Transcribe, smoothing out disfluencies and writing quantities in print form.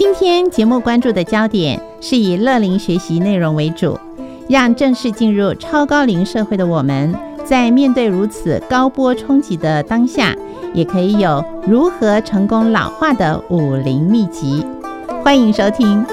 今天节目关注的焦点是以乐龄学习内容为主，让正式进入超高龄社会的我们，在面对如此高波冲击的当下，也可以有如何成功老化的50秘籍。欢迎收听